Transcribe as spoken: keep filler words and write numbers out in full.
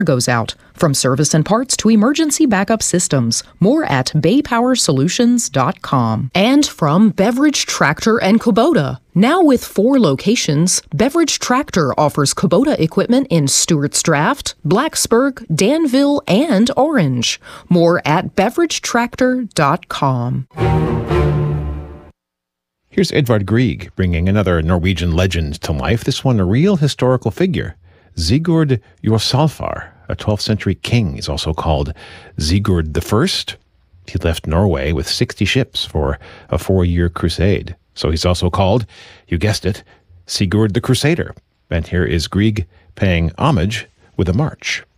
goes out. From service and parts to emergency backup systems. More at bay power solutions dot com. And from Beverage Tractor and Kubota. Now with four locations, Beverage Tractor offers Kubota equipment in Stewart's Draft, Blacksburg, Danville, and Orange. More at beverage tractor dot com. Here's Edvard Grieg bringing another Norwegian legend to life, this one a real historical figure. Sigurd Jorsalfar, a twelfth century king. He's also called Sigurd the First. He left Norway with sixty ships for a four-year crusade. So he's also called, you guessed it, Sigurd the Crusader. And here is Grieg paying homage with a march.